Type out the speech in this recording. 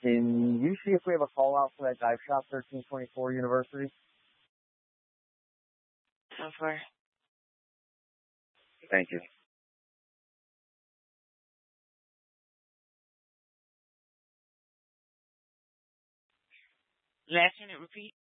Can you see if we have a call out for that dive shop 1324 University? So far. Thank you. Last unit, repeat.